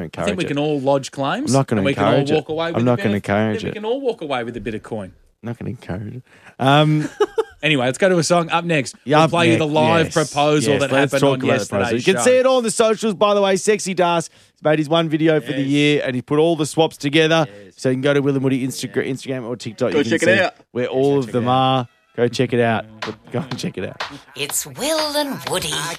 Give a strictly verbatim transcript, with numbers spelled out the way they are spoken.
I encourage think we it. can all lodge claims. I'm not going to and encourage we can all it. walk away with I'm a not bit going to of- encourage yeah, it. We can all walk away with a bit of coin. I'm not going to encourage it. Um, Anyway, let's go to a song. Up next, yeah, we'll up play you the next, live yes, proposal yes, that let's happened talk on about the yesterday's proposal. You can show. see it all on the socials, by the way. Sexy Das has made his one video for the Yes. year, and he put all the swaps together. Yes. So you can go to Will and Woody Instagram, Instagram or TikTok. Go you can check it see out. where all go of check them it out. are. Go check it out. Go and check it out. It's Will and Woody.